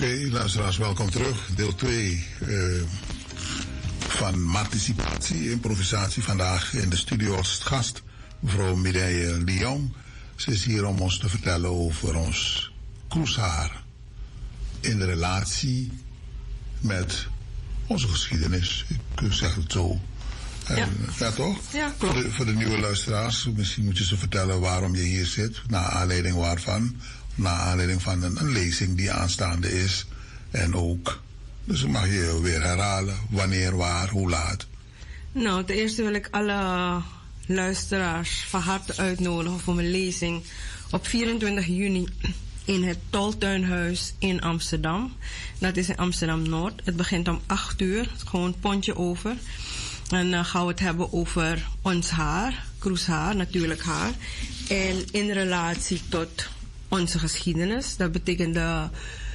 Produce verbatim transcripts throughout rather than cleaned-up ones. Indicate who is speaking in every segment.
Speaker 1: okay, luisteraars, welkom terug. Deel twee uh, van Participatie, improvisatie. Vandaag in de studio als gast mevrouw Mireille Lyon. Ze is hier om ons te vertellen over ons cruisehaar in de relatie met onze geschiedenis. Ik zeg het zo. En, ja. ja, toch?
Speaker 2: Ja, klopt.
Speaker 1: Voor de, voor de nieuwe luisteraars, misschien moet je ze vertellen waarom je hier zit. Naar aanleiding waarvan? Naar aanleiding van een, een lezing die aanstaande is. En ook, dus mag je weer herhalen. Wanneer, waar, hoe laat?
Speaker 2: Nou, ten eerste wil ik alle luisteraars van harte uitnodigen voor mijn lezing op vierentwintig juni in het Toltuinhuis in Amsterdam. Dat is in Amsterdam-Noord. Het begint om acht uur, gewoon pontje over. En dan gaan we het hebben over ons haar, cruisehaar, natuurlijk haar. En in relatie tot onze geschiedenis. Dat betekent de,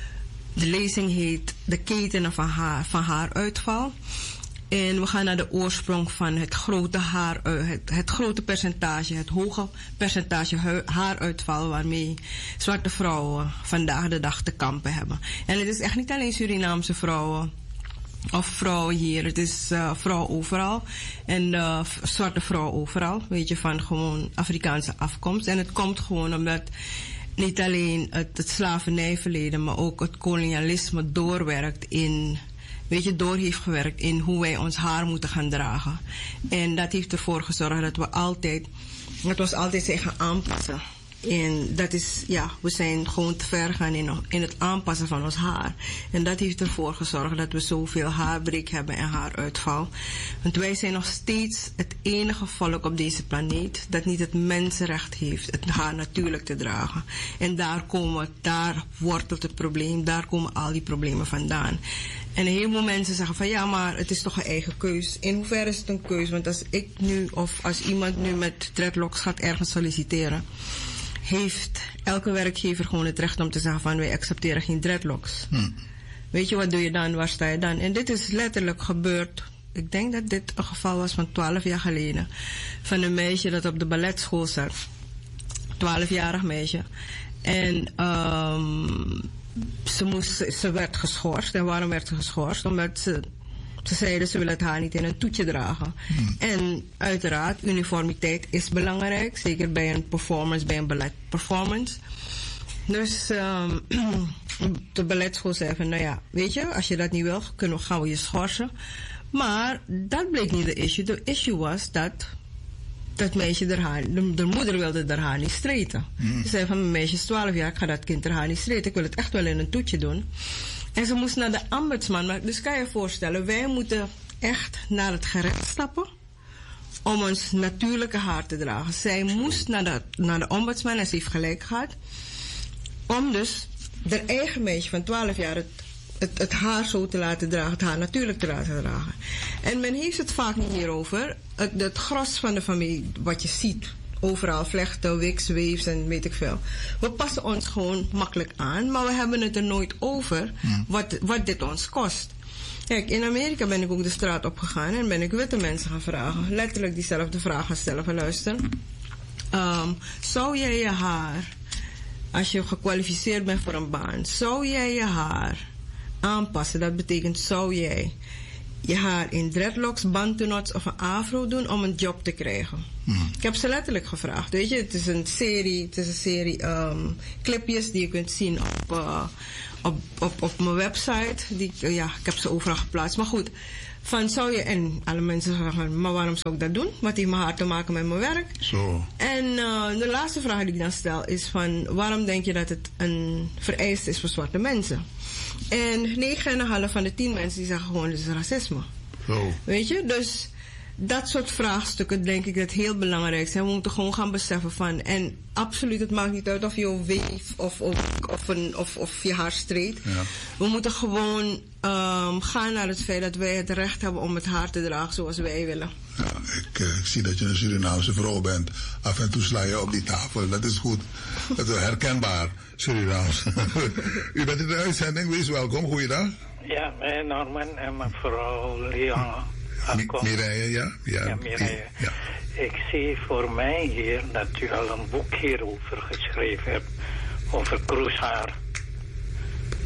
Speaker 2: de lezing heet De ketenen van haar, van haaruitval. En we gaan naar de oorsprong van het grote haar, het, het grote percentage, het hoge percentage haaruitval waarmee zwarte vrouwen vandaag de dag te kampen hebben. En het is echt niet alleen Surinaamse vrouwen of vrouwen hier, het is uh, vrouwen overal en uh, zwarte vrouwen overal, weet je, van gewoon Afrikaanse afkomst. En het komt gewoon omdat niet alleen het, het slavernijverleden, maar ook het kolonialisme doorwerkt in, weet je, door heeft gewerkt in hoe wij ons haar moeten gaan dragen. En dat heeft ervoor gezorgd dat we altijd, dat we ons altijd zijn gaan aanpassen. En dat is, ja, we zijn gewoon te ver gaan in, in het aanpassen van ons haar. En dat heeft ervoor gezorgd dat we zoveel haarbreek hebben en haaruitval. Want wij zijn nog steeds het enige volk op deze planeet dat niet het mensenrecht heeft het haar natuurlijk te dragen. En daar komen, daar wortelt het probleem, daar komen al die problemen vandaan. En een heleboel mensen zeggen van ja, maar het is toch een eigen keus. In hoeverre is het een keus? Want als ik nu, of als iemand nu met dreadlocks gaat ergens solliciteren, heeft elke werkgever gewoon het recht om te zeggen van wij accepteren geen dreadlocks. Hm. Weet je, wat doe je dan? Waar sta je dan? En dit is letterlijk gebeurd. Ik denk dat dit een geval was van twaalf jaar geleden. Van een meisje dat op de balletschool zat. twaalfjarig meisje. En um, ze, moest, ze werd geschorst. En waarom werd ze geschorst? Omdat ze, ze zeiden ze willen het haar niet in een toetje dragen. Hmm. En uiteraard, uniformiteit is belangrijk. Zeker bij een performance, bij een balletperformance. Dus um, de balletschool zei van, nou ja, weet je, als je dat niet wil, kunnen we, gaan we je schorsen. Maar dat bleek niet de issue. De issue was dat dat meisje er haar, de, de moeder wilde er haar niet streten. Mm. Ze zei van, mijn meisje is twaalf jaar, ik ga dat kind er haar niet streten. Ik wil het echt wel in een toetje doen. En ze moest naar de ombudsman. Maar dus kan je je voorstellen, wij moeten echt naar het gerecht stappen om ons natuurlijke haar te dragen. Zij moest naar de, naar de ombudsman en ze heeft gelijk gehad. Om dus haar eigen meisje van twaalf jaar het, het, het haar zo te laten dragen, het haar natuurlijk te laten dragen. En men heeft het vaak niet hierover. Het, het gros van de familie, wat je ziet, overal vlechten, wigs, weefs en weet ik veel. We passen ons gewoon makkelijk aan, maar we hebben het er nooit over wat, wat dit ons kost. Kijk, in Amerika ben ik ook de straat opgegaan en ben ik witte mensen gaan vragen. Letterlijk diezelfde vraag gaan stellen van luister. Um, zou jij je haar, als je gekwalificeerd bent voor een baan, zou jij je haar aanpassen? Dat betekent, zou jij je haar in dreadlocks, bantunots of een afro doen om een job te krijgen? Hmm. Ik heb ze letterlijk gevraagd. Weet je, het is een serie, het is een serie um, clipjes die je kunt zien op, uh, op, op, op mijn website. Die, uh, ja, ik heb ze overal geplaatst. Maar goed, van zou je, en alle mensen zeggen, maar waarom zou ik dat doen? Wat heeft mijn haar te maken met mijn werk?
Speaker 1: Zo.
Speaker 2: En uh, de laatste vraag die ik dan stel is van, waarom denk je dat het een vereiste is voor zwarte mensen? En negen en een half van de tien mensen die zeggen gewoon, het is racisme.
Speaker 1: Zo.
Speaker 2: Weet je, dus dat soort vraagstukken denk ik dat heel belangrijk zijn. We moeten gewoon gaan beseffen van, en absoluut, het maakt niet uit of je weef of, of, of, een, of, of je haar streed. Ja. We moeten gewoon um, gaan naar het feit dat wij het recht hebben om het haar te dragen zoals wij willen.
Speaker 1: Ja, ik, ik zie dat je een Surinaamse vrouw bent. Af en toe sla je op die tafel. Dat is goed. Dat is herkenbaar, Surinaams. U bent in de uitzending. Wees welkom. Goeiedag.
Speaker 3: Ja, meneer Norman en mevrouw Leon.
Speaker 1: Mireille, ja? Ja,
Speaker 3: ja Mireille. Ja. Ik zie voor mij hier dat u al een boek hierover geschreven hebt. Over cruisehaar.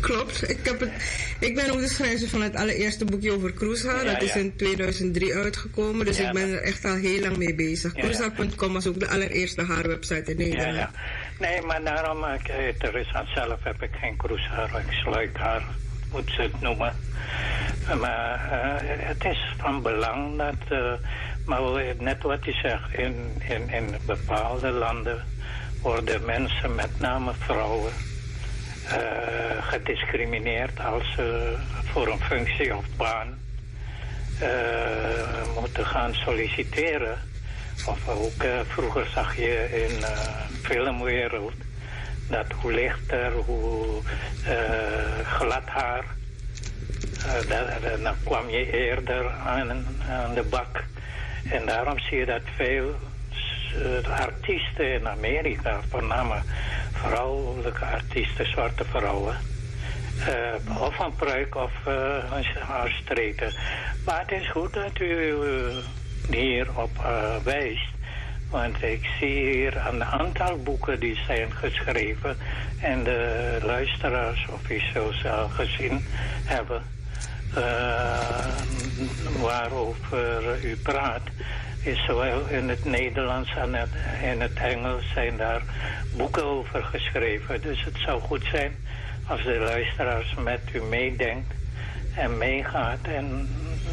Speaker 2: Klopt. Ik, heb het, ik ben ook de schrijver van het allereerste boekje over Cruzaar.
Speaker 3: Ja,
Speaker 2: dat is
Speaker 3: ja.
Speaker 2: in tweeduizend drie uitgekomen. Dus
Speaker 3: Ja,
Speaker 2: ik ben er echt al heel lang mee bezig.
Speaker 3: Ja,
Speaker 2: Cruzaar punt com was ook de allereerste haarwebsite in
Speaker 3: Ja,
Speaker 2: Nederland.
Speaker 3: ja. Nee, maar daarom, ik, Teresa, zelf heb ik geen cruisehaar, ik sluikhaar, moet ze het noemen. Maar uh, het is van belang dat, uh, maar net wat je zegt, in, in, in bepaalde landen worden mensen, met name vrouwen, uh, gediscrimineerd als ze voor een functie of baan uh, moeten gaan solliciteren. Of ook uh, vroeger zag je in de uh, filmwereld dat hoe lichter, hoe uh, glad haar, uh, dat, dat, dan kwam je eerder aan, aan de bak. En daarom zie je dat veel uh, artiesten in Amerika, voornamelijk vrouwelijke artiesten, zwarte vrouwen, uh, of een pruik of uh, een haarstreken. Maar het is goed dat u uh, hierop uh, wijst. Want ik zie hier een aantal boeken die zijn geschreven en de luisteraars of u zult al gezien hebben uh, waarover u praat. Is zowel in het Nederlands en het, in het Engels zijn daar boeken over geschreven. Dus het zou goed zijn als de luisteraars met u meedenkt en meegaat. En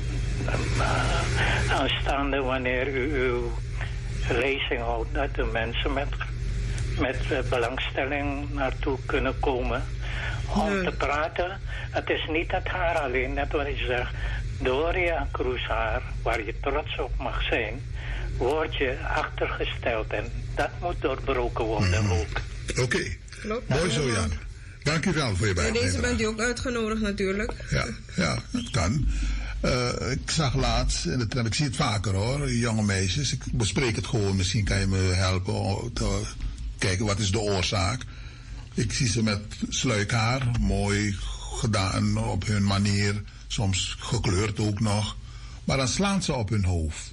Speaker 3: uh, aanstaande wanneer u uw lezing houdt, dat de mensen met, met uh, belangstelling naartoe kunnen komen om
Speaker 2: nee.
Speaker 3: te praten. Het is niet het haar alleen, net wat je zegt. Door je cruisehaar, waar je trots op mag zijn, word je achtergesteld en dat moet doorbroken worden mm. ook.
Speaker 1: Oké, okay. Mooi zo, Jan. Dank u wel voor je bijdrage.
Speaker 2: En deze bent u ook uitgenodigd natuurlijk.
Speaker 1: Ja, ja, dat kan. Uh, ik zag laatst in de tram, ik zie het vaker hoor, jonge meisjes. Ik bespreek het gewoon, misschien kan je me helpen om te kijken wat is de oorzaak. Ik zie ze met sluikhaar, mooi gedaan op hun manier, soms gekleurd ook nog. Maar dan slaan ze op hun hoofd.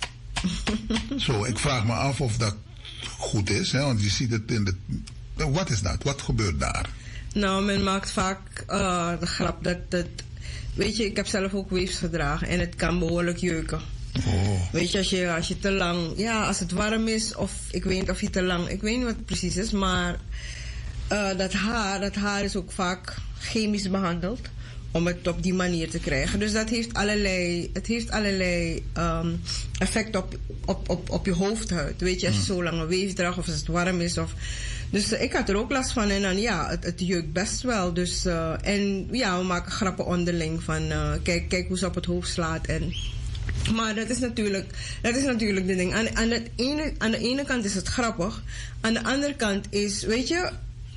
Speaker 1: Zo, ik vraag me af of dat goed is, hè, want je ziet het in de... Wat is dat? Wat gebeurt daar?
Speaker 2: Nou, men maakt vaak uh, de grap dat het... Weet je, ik heb zelf ook weefs gedragen en het kan behoorlijk jeuken.
Speaker 1: Oh.
Speaker 2: Weet je als, je, als je te lang... Ja, als het warm is of ik weet niet of je te lang... Ik weet niet wat het precies is, maar uh, dat, haar, dat haar is ook vaak chemisch behandeld om het op die manier te krijgen. Dus dat heeft allerlei, het heeft allerlei um, effect op, op, op, op je hoofdhuid. Weet je, als je zo lang een weef draagt of als het warm is. Of, dus uh, ik had er ook last van en dan ja, het, het jeukt best wel. Dus, uh, en ja, we maken grappen onderling van uh, kijk, kijk hoe ze op het hoofd slaat. En, maar dat is natuurlijk, dat is natuurlijk de ding. Aan, aan, het ene, aan de ene kant is het grappig. Aan de andere kant is, weet je...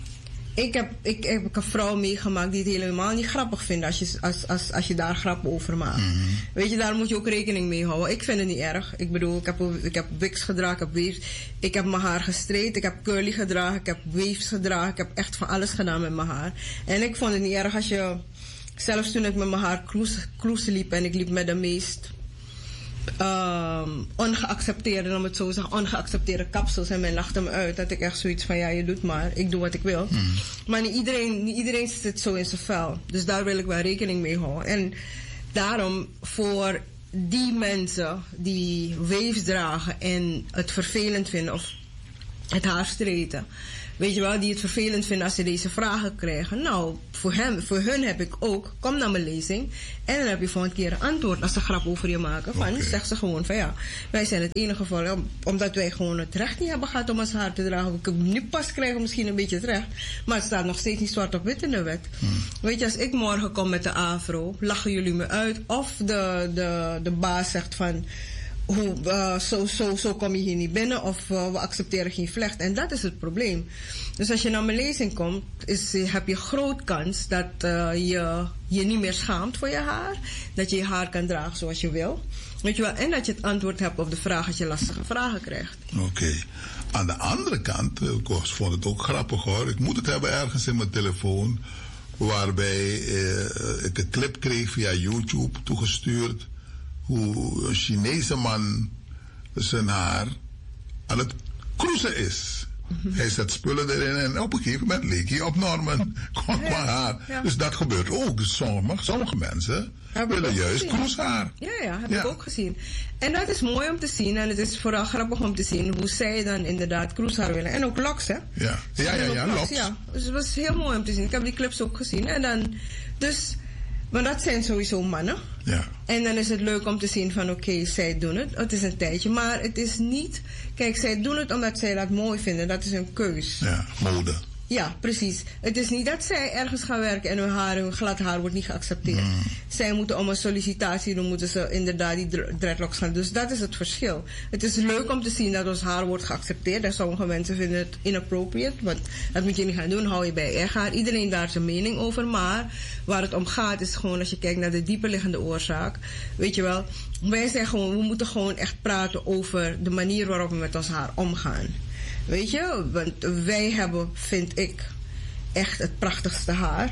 Speaker 2: Ik heb, ik heb een vrouw meegemaakt die het helemaal niet grappig vindt als je, als, als, als je daar grappen over maakt. Mm-hmm. Weet je, daar moet je ook rekening mee houden. Ik vind het niet erg. Ik bedoel, ik heb, ik heb wigs gedragen, ik heb weefs. Ik heb mijn haar gestraight, ik heb curly gedragen, ik heb weefs gedragen. Ik heb echt van alles gedaan met mijn haar. En ik vond het niet erg als je... Zelfs toen ik met mijn haar kroes liep en ik liep met de meest... Um, ongeaccepteerde, om het zo te zeggen, ongeaccepteerde kapsels en men lachte me uit. Dat ik echt zoiets van, ja, je doet maar, ik doe wat ik wil. Mm. Maar niet iedereen, niet iedereen zit zo in zijn vel. Dus daar wil ik wel rekening mee houden. En daarom, voor die mensen die weefs dragen en het vervelend vinden of het haar streten, weet je wel, die het vervelend vinden als ze deze vragen krijgen. Nou, voor, hem, voor hun heb ik ook, kom naar mijn lezing en dan heb je volgende keer een antwoord als ze grap over je maken. Van, okay. Zeg ze gewoon van ja, wij zijn het enige geval, omdat wij gewoon het recht niet hebben gehad om ons haar te dragen. We kunnen nu pas krijgen misschien een beetje het recht, maar het staat nog steeds niet zwart op wit in de wet. Hmm. Weet je, als ik morgen kom met de afro, lachen jullie me uit of de, de, de baas zegt van... Hoe, uh, zo, zo, zo kom je hier niet binnen of uh, we accepteren geen vlecht. En dat is het probleem. Dus als je naar mijn lezing komt, is, heb je groot kans dat uh, je je niet meer schaamt voor je haar. Dat je je haar kan dragen zoals je wil. Weet je wel? En dat je het antwoord hebt op de vraag als je lastige vragen krijgt.
Speaker 1: Oké. Okay. Aan de andere kant, ik vond het ook grappig hoor. Ik moet het hebben ergens in mijn telefoon. Waarbij uh, ik een clip kreeg via YouTube toegestuurd. Hoe een Chinese man zijn haar aan het kroezen is. Mm-hmm. Hij zet spullen erin en op een gegeven moment leek hij op Norman. Kom maar haar. Ja. Dus dat gebeurt ook. Dus sommige, sommige mensen heb willen juist kroeshaar.
Speaker 2: Ja, ja, heb ja. ik ook gezien. En dat is mooi om te zien. En het is vooral grappig om te zien hoe zij dan inderdaad kroeshaar willen. En ook loks, hè?
Speaker 1: Ja, ja, ja, ja, loks.
Speaker 2: Ja. Dus het was heel mooi om te zien. Ik heb die clips ook gezien. En dan, dus, maar dat zijn sowieso mannen.
Speaker 1: Ja.
Speaker 2: En dan is het leuk om te zien van oké, okay, zij doen het. Het is een tijdje. Maar het is niet, kijk, zij doen het omdat zij dat mooi vinden. Dat is een keus.
Speaker 1: Ja, mode.
Speaker 2: Ja, precies. Het is niet dat zij ergens gaan werken en hun haar, hun glad haar wordt niet geaccepteerd. Mm. Zij moeten om een sollicitatie doen, moeten ze inderdaad die dreadlocks gaan. Dus dat is het verschil. Het is leuk om te zien dat ons haar wordt geaccepteerd. En sommige mensen vinden het inappropriate, want dat moet je niet gaan doen, hou je bij eigen haar. Iedereen daar zijn mening over, maar waar het om gaat is gewoon als je kijkt naar de dieperliggende oorzaak. Weet je wel, wij zijn gewoon, we moeten gewoon echt praten over de manier waarop we met ons haar omgaan. Weet je, want wij hebben, vind ik, echt het prachtigste haar.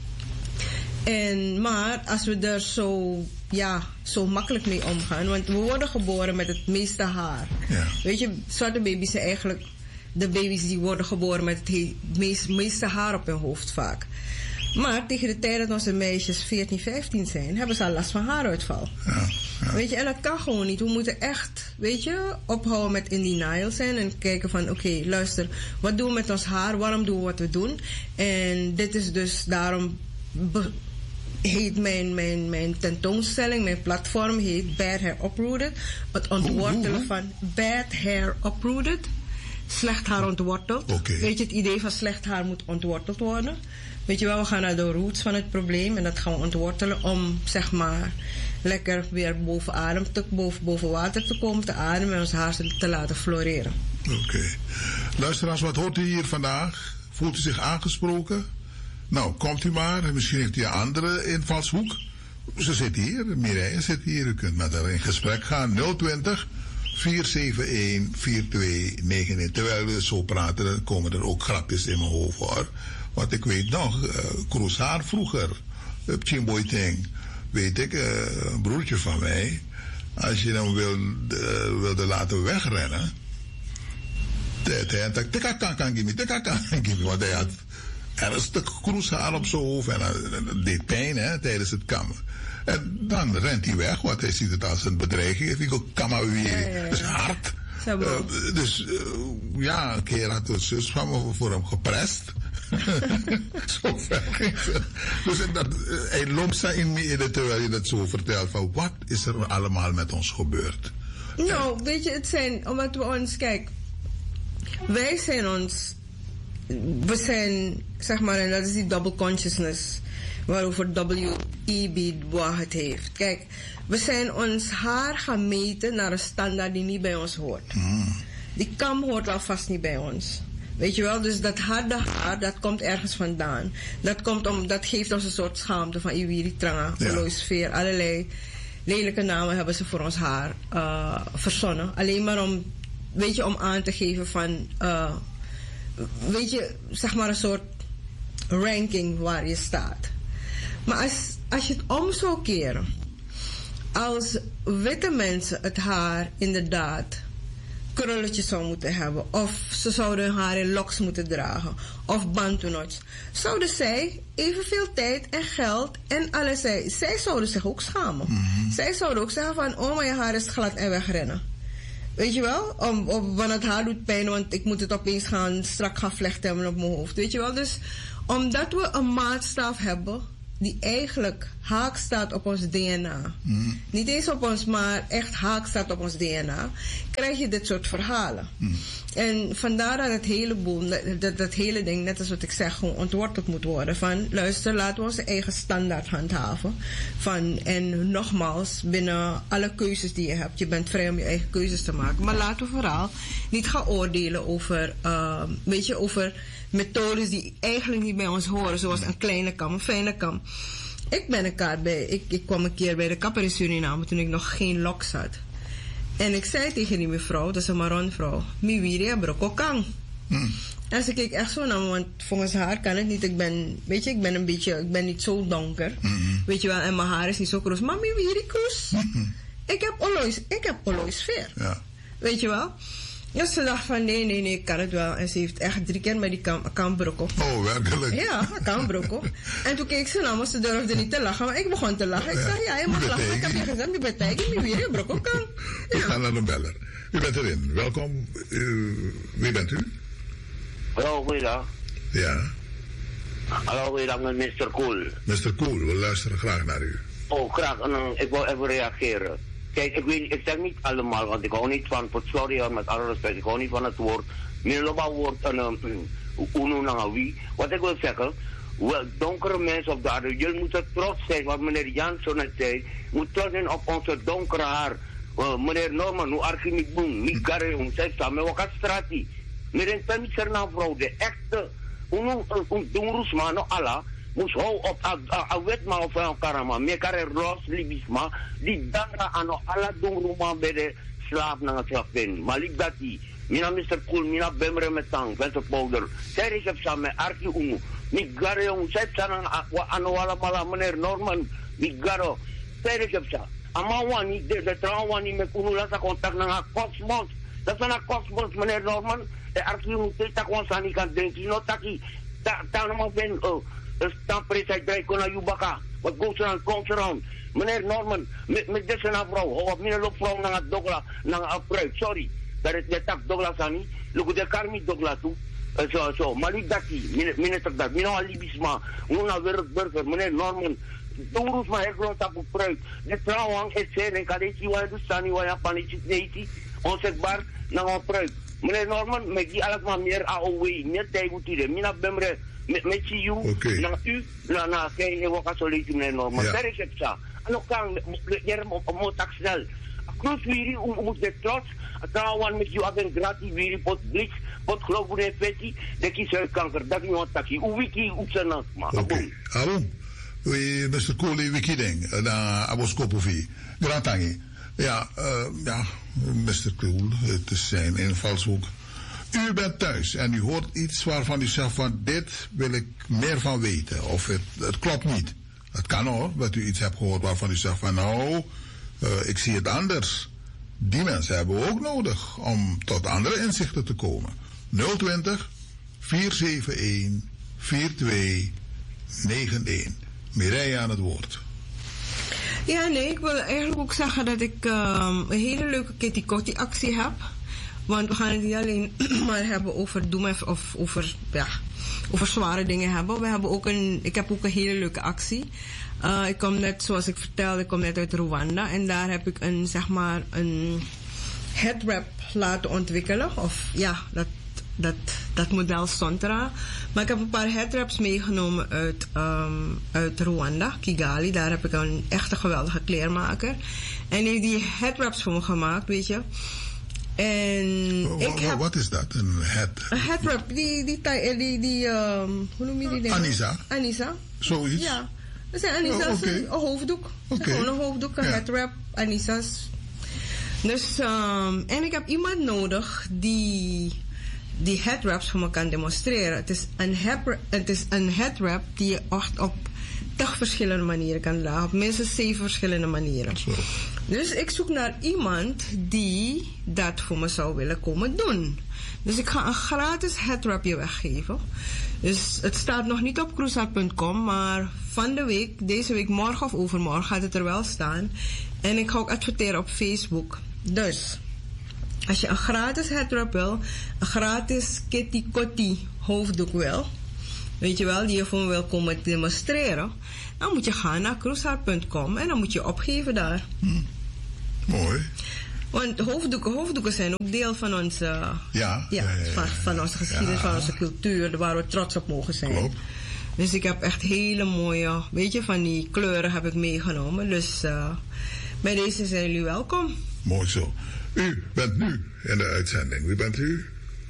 Speaker 2: En, maar als we er zo, ja, zo makkelijk mee omgaan, want we worden geboren met het meeste haar.
Speaker 1: Ja.
Speaker 2: Weet je, zwarte baby's zijn eigenlijk de baby's die worden geboren met het he- meest, meeste haar op hun hoofd vaak. Maar tegen de tijd dat onze meisjes veertien, vijftien zijn, hebben ze al last van haaruitval.
Speaker 1: Ja, ja.
Speaker 2: Weet je, en dat kan gewoon niet. We moeten echt, weet je, ophouden met in denial zijn en kijken van, oké, okay, luister, wat doen we met ons haar? Waarom doen we wat we doen? En dit is dus daarom, be- heet mijn, mijn, mijn tentoonstelling, mijn platform heet Bad Hair Uprooted. Het ontwortelen van Bad Hair Uprooted. Slecht haar ontworteld.
Speaker 1: Okay.
Speaker 2: Weet je, het idee van slecht haar moet ontworteld worden. Weet je wel, we gaan naar de roots van het probleem en dat gaan we ontwortelen om, zeg maar, lekker weer boven adem te, boven, boven water te komen, te ademen en ons haar te laten floreren.
Speaker 1: Oké. Okay. Luisteraars, wat hoort u hier vandaag? Voelt u zich aangesproken? Nou, komt u maar. Misschien heeft u een andere invalshoek. Ze zit hier, Mireille zit hier. U kunt met haar in gesprek gaan. nul twintig, vier zeven een, vier twee negen een. Terwijl we zo praten, komen er ook grapjes in mijn hoofd hoor. Want ik weet nog, uh, kroeshaar vroeger, uh, Chimboy Ting, weet ik, uh, een broertje van mij, als je hem wilde, uh, wilde laten wegrennen, hij had tekakakan, want hij had er een stuk kroeshaar op zijn hoofd en dat deed pijn hè, tijdens het kammen. En dan rent hij weg, want hij ziet het als een bedreiging. Ik wil kammen weer, ja, ja, ja. Dat is hard. Uh, dus uh, ja, een keer had de zus van me voor hem geprest. Zo ver ging ze. Dus dat, uh, hij loopt ze in me terwijl je dat zo vertelt. Van wat is er allemaal met ons gebeurd?
Speaker 2: Nou, en, weet je, het zijn, omdat we ons, kijk, wij zijn ons, we zijn, zeg maar, en dat is die double consciousness, waarover W E B Du Bois het heeft. Kijk, we zijn ons haar gaan meten naar een standaard die niet bij ons hoort.
Speaker 1: Mm.
Speaker 2: Die kam hoort alvast niet bij ons. Weet je wel, dus dat harde haar, dat komt ergens vandaan. Dat, komt om, dat geeft ons een soort schaamte van Iwiri Tranga, Verlooisfeer. Allerlei lelijke namen hebben ze voor ons haar uh, verzonnen. Alleen maar om, weet je, om aan te geven van, uh, weet je, zeg maar een soort ranking waar je staat. Maar als, als je het om zou keren, als witte mensen het haar inderdaad krulletjes zou moeten hebben, of ze zouden hun haar in loks moeten dragen, of bantu-knots, zouden zij evenveel tijd en geld en alles, zij, zij zouden zich ook schamen. Mm-hmm. Zij zouden ook zeggen van, oh, maar je haar is glad en wegrennen. Weet je wel? Om, om, want het haar doet pijn, want ik moet het opeens gaan, strak gaan vlechten hebben op mijn hoofd. Weet je wel? Dus omdat we een maatstaf hebben die eigenlijk haak staat op ons D N A. Mm. Niet eens op ons, maar echt haak staat op ons D N A. Krijg je dit soort verhalen. Mm. En vandaar dat het hele boel, dat, dat, dat hele ding, net als wat ik zeg, gewoon ontworteld moet worden. Van, luister, laten we onze eigen standaard handhaven. Van, en nogmaals, binnen alle keuzes die je hebt, je bent vrij om je eigen keuzes te maken. Maar laten we vooral niet gaan oordelen over, uh, weet je, over methodes die eigenlijk niet bij ons horen, zoals een kleine kam, een fijne kam. Ik ben een kaart bij, ik, ik kwam een keer bij de kapper in Suriname toen ik nog geen loks had. En ik zei tegen die mevrouw, dat is een Maron-vrouw, mi wiri brokokang. Hmm. En ze keek echt zo naar me, want volgens haar kan het niet. Ik ben, weet je, ik ben een beetje, ik ben niet zo donker. Mm-hmm. Weet je wel, en mijn haar is niet zo kroes. Maar mi wiri kroes. Mm-hmm. Ik heb olois, ik heb olois veer.
Speaker 1: Ja.
Speaker 2: Weet je wel? Ja, ze dacht van nee, nee, nee, ik kan het wel. En ze heeft echt drie keer met die kam, kambrok op.
Speaker 1: Oh, werkelijk?
Speaker 2: Ja, kambrok op. En toen keek ze naar me, ze durfde niet te lachen, maar ik begon te lachen. Ik
Speaker 1: Ja.
Speaker 2: zeg, ja, je mag lachen. Ik heb je gezegd, je bent tijd, je weer je brok op kan.
Speaker 1: Ik ga naar de beller. U bent erin. Welkom. U, wie bent u?
Speaker 4: Hallo, goeiedag.
Speaker 1: Ja.
Speaker 4: Hallo, goeiedag met mister Cool.
Speaker 1: mister Cool, we luisteren graag naar u.
Speaker 4: Oh, graag. En, uh, ik wil even reageren. Kijk, ik, weet, ik zeg niet allemaal, want ik hou niet van, sorry hoor, met alle respect, ik hou niet van het woord, middelbaar woord en uno naar wie. Wat ik wil zeggen, wel, donkere mensen op de aarde, jullie moeten trots zijn, wat meneer Jansson net zei, moet trots zijn op onze donkere haar. Uh, meneer Norman, hoe archimiek boem, niet garre, zij staan met elkaar strati. Meneer Tenser naar vrouw, de echte, hoe doen Roesman, no Allah. Moest hou op a wet maar of een karama. Mekare ros libisma. Die danga ano ala dong rumah bij de slaaf naar het slaven. Malik dati. Mina mister Cool, mina bemre met tang. Vente powder. Zij is op samen arki umu. Migare jong. Zij zijn ano ala mala meneer Norman. Migaro. Zij is op samen. Amawan niet de de trouwen niet met umu lasa contact naar Cosmos. Dat is een Cosmos meneer Norman. De arki umu tita kon sani kan denken. No taki. Ta ta no ben oh. Dan precies drie kon naar Jubaka. Wat goes er aan comes around. Meneer Norman, met met deze na vrouw, of meneer loop vrouw naar het Douglas, naar een pruik. Sorry, dat is de tak Douglas aan niet. Look de kar niet Douglas toe. Zo zo, maar niet dat die, minister dat, meneer alibisma, hoe naar wereldburger, meneer Norman. Toen roes maar heel groot op pruik. De trouwang is zeer en kan ik je wel doen staan, je wel panici neeti, onzegbaar naar een pruik. Meneer Norman, met die alles maar meer A O W, meer tijd moet hij, mina bemre. Met met je,
Speaker 1: okay.
Speaker 4: Na u, na na, kijk je wat zo lees je meneer Norman. Dat is het zo. En ook kan je moet tak snel. Kroes weer, om moet de trots. Trouwen met je agent gratis weer pot blitz, pot geloof voor de petty. De kies uit kanker, dat niet wat takkie. Hoe wiki op zijn naam.
Speaker 1: Oké. Hallo. We mister Cool, wiki ding. Na Aboskopovi. Gratangi. Ja, uh, ja, mister Cool, het is zijn invalshoek. U bent thuis en u hoort iets waarvan u zegt van dit wil ik meer van weten. Of het, het klopt niet. Het kan hoor, dat u iets hebt gehoord waarvan u zegt van nou, uh, ik zie het anders. Die mensen hebben we ook nodig om tot andere inzichten te komen. nul twintig, vier zeven een, vier twee negen een. Mireille aan het woord.
Speaker 2: Ja, nee, ik wil eigenlijk ook zeggen dat ik um, een hele leuke Kitty Kotti actie heb. Want we gaan het niet alleen maar hebben over doen of over, ja, over zware dingen hebben. We hebben ook een, ik heb ook een hele leuke actie. Uh, ik kom net, zoals ik vertelde, ik kom net uit Rwanda. En daar heb ik een, zeg maar, een headwrap laten ontwikkelen. Of ja, dat, dat, dat model stond eraan. Maar ik heb een paar headwraps meegenomen uit, um, uit Rwanda, Kigali. Daar heb ik een echte geweldige kleermaker. En die heeft die headwraps voor me gemaakt, weet je. En
Speaker 1: oh,
Speaker 2: ik heb...
Speaker 1: Wat is dat? Een head?
Speaker 2: Een headwrap, die, die, die, die, die um, hoe noem je die dingen?
Speaker 1: Anissa?
Speaker 2: Anissa.
Speaker 1: Zoiets?
Speaker 2: Ja. Dat zijn Anissa's, oh, okay. Een hoofddoek. Okay. Gewoon een hoofddoek, een ja. headwrap, Anissa's. Dus, um, en ik heb iemand nodig die die headwraps voor me kan demonstreren. Het is een, headwrap, het is een headwrap die je echt op tig verschillende manieren kan dragen. Op minstens zeven verschillende manieren.
Speaker 1: Zo.
Speaker 2: Dus ik zoek naar iemand die dat voor me zou willen komen doen. Dus ik ga een gratis headwrapje weggeven. Dus het staat nog niet op cruza punt com, maar van de week, deze week, morgen of overmorgen gaat het er wel staan. En ik ga ook adverteren op Facebook. Dus, als je een gratis headwrap wil, een gratis Kitty Kotti hoofddoek wil, weet je wel, die je voor me wil komen demonstreren, dan moet je gaan naar cruza punt com en dan moet je opgeven daar.
Speaker 1: Hm. Mooi.
Speaker 2: Want hoofddoeken, hoofddoeken zijn ook deel van onze,
Speaker 1: ja,
Speaker 2: ja, ja, ja, van, van onze geschiedenis, ja, van onze cultuur, waar we trots op mogen zijn.
Speaker 1: Klopt.
Speaker 2: Dus ik heb echt hele mooie, weet je, van die kleuren heb ik meegenomen. Dus uh, bij deze zijn jullie welkom.
Speaker 1: Mooi zo. U bent nu in de uitzending. Wie bent u?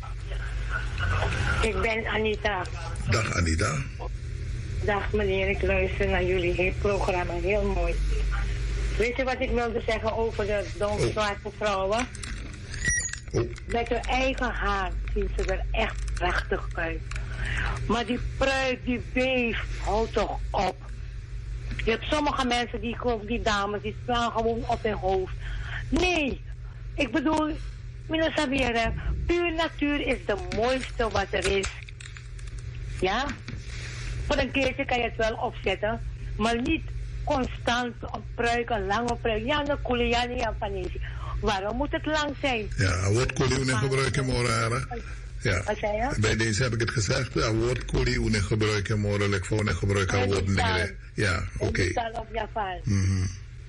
Speaker 5: Ik ben Anita.
Speaker 1: Dag Anita.
Speaker 5: Dag meneer, ik luister naar jullie heel programma, heel mooi. Weet je wat ik wilde zeggen over de donkere vrouwen?
Speaker 1: Oh.
Speaker 5: Met hun eigen haar zien ze er echt prachtig uit. Maar die pruik, die weef, houdt toch op. Je hebt sommige mensen, die, die dames, die staan gewoon op hun hoofd. Nee, ik bedoel, meneer Sabiere, Puur natuur is de mooiste wat er is. Ja? Voor een keertje kan je het wel opzetten, maar niet constant op pruiken, lange pruiken. Ja, dan koelen ja niet aan van deze. Waarom moet het lang zijn?
Speaker 1: Ja, woordkoelie niet gebruiken morgen. Ja.
Speaker 5: Wat zei je?
Speaker 1: Bij deze heb ik het gezegd. Ja, woordkoelie niet gebruiken morgen. Ik voor niet gebruiken woorden. Ja, oké.
Speaker 5: Okay. Op Japan.
Speaker 1: Mm-hmm.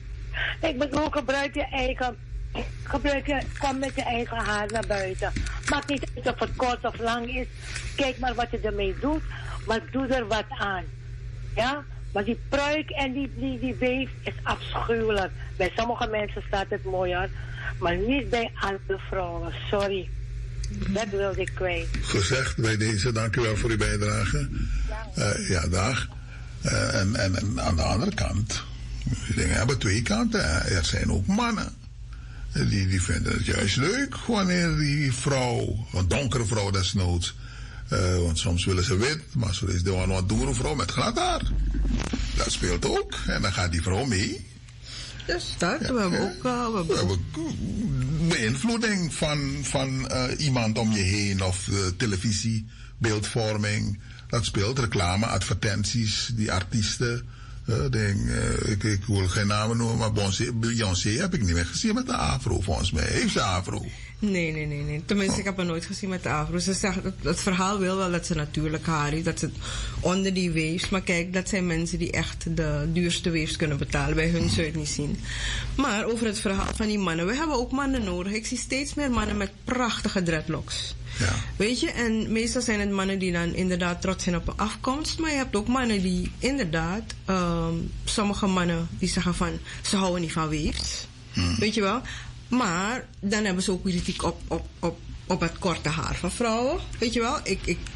Speaker 5: Ik bedoel, gebruik je eigen. Gebruik je, kom met je eigen haar naar buiten. Maakt niet uit of het kort of lang is. Kijk maar wat je ermee doet. Maar doe er wat aan. Ja? Maar die pruik en die, die, die weef is afschuwelijk. Bij sommige mensen staat het mooi uit. Maar niet bij andere vrouwen. Sorry. Dat wilde ik kwijt.
Speaker 1: Gezegd bij deze. Dank u wel voor uw bijdrage. Uh, ja, dag. Uh, en, en, en aan de andere kant. Die dingen hebben twee kanten. Er zijn ook mannen. Die, die vinden het juist leuk wanneer die vrouw, een donkere vrouw desnoods, uh, want soms willen ze wit, maar zo is de een wat doere vrouw met glad haar. Dat speelt ook. En dan gaat die vrouw mee.
Speaker 2: Dus dat, ja, we hebben
Speaker 1: ja.
Speaker 2: ook uh, we hebben
Speaker 1: we hebben beïnvloeding van, van uh, iemand om je heen of uh, televisie, beeldvorming. Dat speelt, reclame, advertenties, die artiesten. Uh, denk, uh, ik, ik wil geen namen noemen, maar Beyoncé heb ik niet meer gezien met de afro, volgens mij. Heeft ze afro?
Speaker 2: Nee, nee, nee, nee. Tenminste, oh. ik heb haar nooit gezien met de afro. Ze zegt, het, het verhaal wil wel dat ze natuurlijk haar heeft, dat ze het onder die weefs. Maar kijk, dat zijn mensen die echt de duurste weefs kunnen betalen. Bij hun zou je het niet zien. Maar over het verhaal van die mannen. We hebben ook mannen nodig. Ik zie steeds meer mannen met prachtige dreadlocks.
Speaker 1: Ja.
Speaker 2: Weet je, en meestal zijn het mannen die dan inderdaad trots zijn op een afkomst. Maar je hebt ook mannen die inderdaad, um, sommige mannen die zeggen van, ze houden niet van weefs. Hmm. Weet je wel? Maar dan hebben ze ook kritiek op, op, op, op het korte haar van vrouwen. Weet je wel? Ik, ik,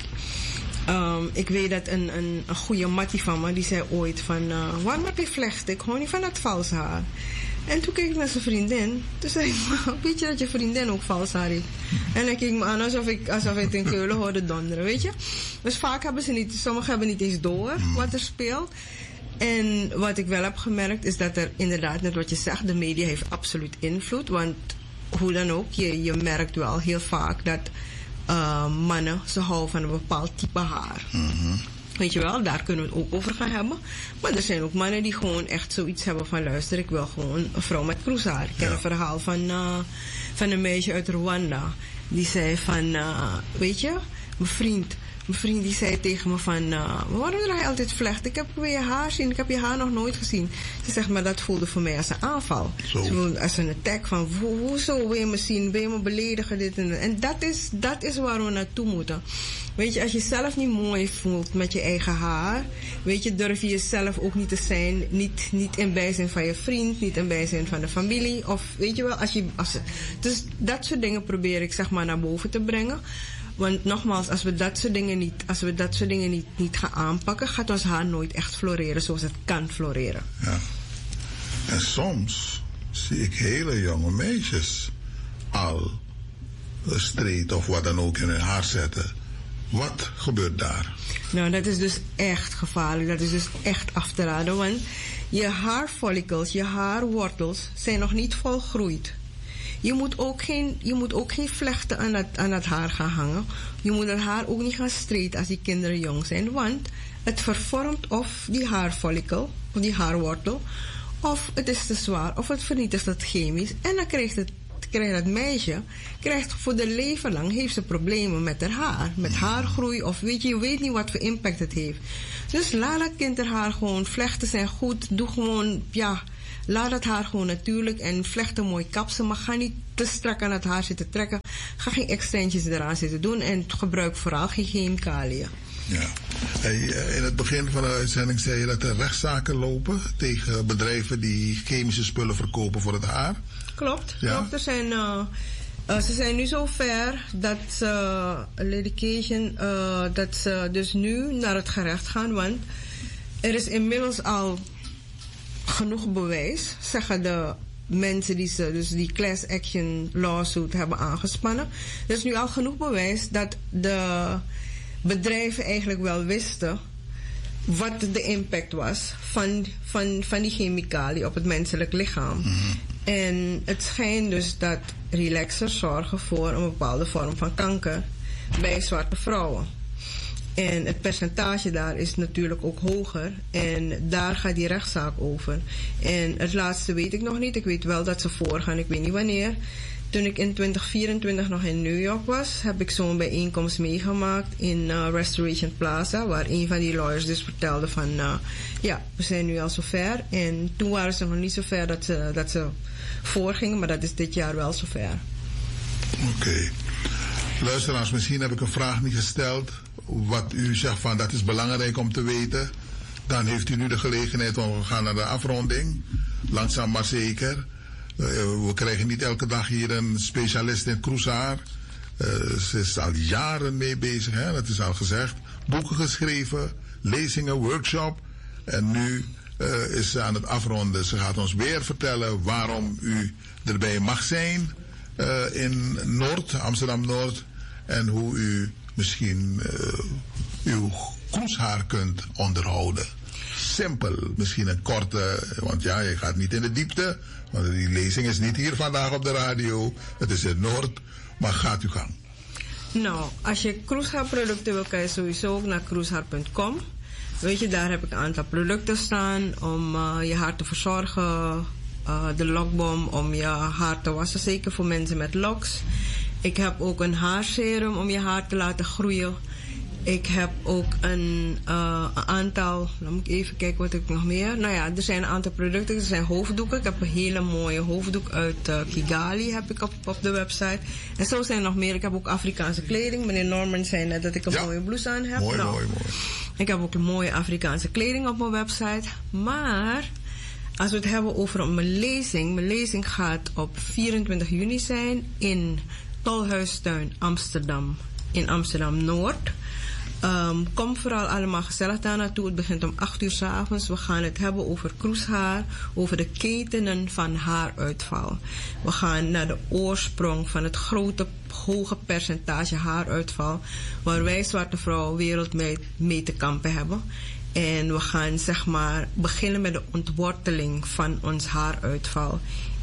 Speaker 2: um, ik weet dat een, een, een goede mattie van me, die zei ooit van, uh, waarom heb je vlechten? Ik hou niet van dat vals haar. En toen keek ik naar zijn vriendin. Toen zei ik, weet je dat je vriendin ook vals haar heeft? En dan keek ik me aan alsof ik, alsof ik in Keulen hoorde donderen, weet je? Dus vaak hebben ze niet, sommigen hebben niet eens door wat er speelt. En wat ik wel heb gemerkt is dat er inderdaad, net wat je zegt, de media heeft absoluut invloed. Want hoe dan ook, je, je merkt wel heel vaak dat uh, mannen, ze houden van een bepaald type haar. Mm-hmm. Weet je wel, daar kunnen we het ook over gaan hebben. Maar er zijn ook mannen die gewoon echt zoiets hebben van, luister, ik wil gewoon een vrouw met kroeshaar. Ik ken ja. een verhaal van, uh, van een meisje uit Rwanda. Die zei van, uh, weet je, mijn vriend... Mijn vriend die zei tegen me van, uh, waarom draag je altijd vlecht? Ik heb weer je haar zien, ik heb je haar nog nooit gezien. Ze zegt, maar dat voelde voor mij als een aanval. Zo. Ze voelde als een attack van, ho hoezo wil je me zien? Wil je me beledigen? Dit en dat. En dat is, dat is waar we naartoe moeten. Weet je, als je jezelf niet mooi voelt met je eigen haar, weet je, durf je jezelf ook niet te zijn. Niet, niet in bijzijn van je vriend, niet in bijzijn van de familie. Of weet je wel, als je, als, dus dat soort dingen probeer ik zeg maar naar boven te brengen. Want nogmaals, als we dat soort dingen niet, als we dat soort dingen niet, niet gaan aanpakken, gaat ons haar nooit echt floreren zoals het kan floreren.
Speaker 1: Ja. En soms zie ik hele jonge meisjes al street of wat dan ook in hun haar zetten. Wat gebeurt daar?
Speaker 2: Nou, dat is dus echt gevaarlijk. Dat is dus echt af te raden. Want je haarfollicles, je haarwortels zijn nog niet volgroeid. Je moet ook geen, je moet ook geen vlechten aan het, aan het haar gaan hangen. Je moet het haar ook niet gaan straighten als die kinderen jong zijn. Want het vervormt of die haarfollicle, of die haarwortel, of het is te zwaar, of het vernietigt het chemisch. En dan krijgt het, krijgt het meisje, krijgt voor de leven lang, heeft ze problemen met haar haar. Met haargroei, of weet je, je weet niet wat voor impact het heeft. Dus laat dat kind haar, haar gewoon, vlechten zijn goed, doe gewoon, ja... Laat het haar gewoon natuurlijk en vlecht een mooi kapsel. Maar ga niet te strak aan het haar zitten trekken. Ga geen extensions eraan zitten doen. En gebruik vooral geen chemicaliën.
Speaker 1: Ja. Hey, in het begin van de uitzending zei je dat er rechtszaken lopen tegen bedrijven die chemische spullen verkopen voor het haar.
Speaker 2: Klopt. Ja. Klopt. Er zijn, uh, uh, ze zijn nu zo ver dat uh, litigation, uh, dat ze dus nu naar het gerecht gaan. Want er is inmiddels al genoeg bewijs, zeggen de mensen die ze, dus die class action lawsuit hebben aangespannen. Er is nu al genoeg bewijs dat de bedrijven eigenlijk wel wisten wat de impact was van, van, van die chemicaliën op het menselijk lichaam. Mm-hmm. En het schijnt dus dat relaxers zorgen voor een bepaalde vorm van kanker bij zwarte vrouwen. En het percentage daar is natuurlijk ook hoger. En daar gaat die rechtszaak over. En het laatste weet ik nog niet. Ik weet wel dat ze voorgaan. Ik weet niet wanneer. Toen ik in twintig vierentwintig nog in New York was, heb ik zo'n bijeenkomst meegemaakt in uh, Restoration Plaza, waar een van die lawyers dus vertelde van, uh, ja, we zijn nu al zover. En toen waren ze nog niet zover dat ze, dat ze voorgingen, maar dat is dit jaar wel zover.
Speaker 1: Oké. Okay. Luisteraars, misschien heb ik een vraag niet gesteld. Wat u zegt van, dat is belangrijk om te weten. Dan heeft u nu de gelegenheid om te gaan naar de afronding. Langzaam maar zeker. Uh, we krijgen niet elke dag hier een specialist in cruisehaar. Uh, ze is al jaren mee bezig, hè? Dat is al gezegd. Boeken geschreven, lezingen, workshop. En nu uh, is ze aan het afronden. Ze gaat ons weer vertellen waarom u erbij mag zijn uh, in Noord, Amsterdam-Noord. En hoe u misschien uh, uw cruisehaar kunt onderhouden. Simpel, misschien een korte, want ja, je gaat niet in de diepte. Want die lezing is niet hier vandaag op de radio. Het is in Noord, maar gaat u gang.
Speaker 2: Nou, als je cruisehaarproducten wil, kan je sowieso ook naar cruisehaar punt com. Weet je, daar heb ik een aantal producten staan om uh, je haar te verzorgen. Uh, de lokbom om je haar te wassen, zeker voor mensen met loks. Ik heb ook een haarserum om je haar te laten groeien. Ik heb ook een, uh, een aantal, dan moet ik even kijken wat ik nog meer. Nou ja, er zijn een aantal producten, er zijn hoofddoeken. Ik heb een hele mooie hoofddoek uit uh, Kigali heb ik op, op de website. En zo zijn er nog meer. Ik heb ook Afrikaanse kleding. Meneer Norman zei net dat ik een ja. mooie blouse aan heb.
Speaker 1: Mooi,
Speaker 2: nou,
Speaker 1: mooi, mooi.
Speaker 2: Ik heb ook een mooie Afrikaanse kleding op mijn website. Maar als we het hebben over mijn lezing. Mijn lezing gaat op vierentwintig juni zijn in Tolhuistuin Amsterdam. In Amsterdam-Noord. Um, kom vooral allemaal gezellig daar naartoe. Het begint om acht uur 's avonds. We gaan het hebben over kroeshaar, over de ketenen van haaruitval. We gaan naar de oorsprong van het grote, hoge percentage haaruitval, waar wij zwarte vrouwen wereldwijd mee te kampen hebben. En we gaan zeg maar beginnen met de ontworteling van ons haaruitval.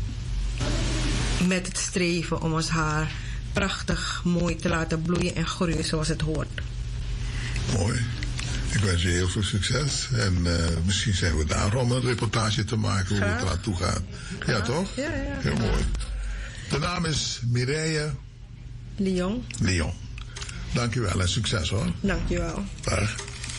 Speaker 2: Met het streven om ons haar prachtig mooi te laten bloeien en groeien zoals het hoort.
Speaker 1: Mooi. Ik wens je heel veel succes. En uh, misschien zijn we daar om een reportage te maken hoe het eraan toe gaat. Ja, toch?
Speaker 2: Ja, ja.
Speaker 1: Heel mooi. De naam is Mireille
Speaker 2: Lyon.
Speaker 1: Lyon. Dankjewel en succes hoor.
Speaker 2: Dankjewel.
Speaker 1: Dag.